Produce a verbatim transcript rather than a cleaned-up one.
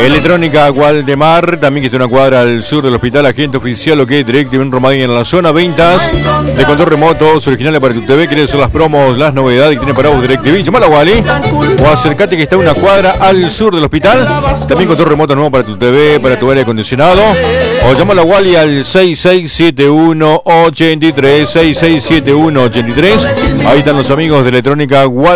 Electrónica Waldemar, también que está una cuadra al sur del hospital, agente oficial, lo que es DirecTV en Romadía en la zona. Ventas de control remotos originales para tu T V. ¿Quieres hacer las promos, las novedades que tiene para vos DirecTV? Llamala a Wally o acércate que está una cuadra al sur del hospital. También control remoto nuevo para tu T V, para tu aire acondicionado. O llamala a Wally al seis seis siete uno ocho tres, seis seis siete uno ocho tres. Ahí están los amigos de Electrónica Wally.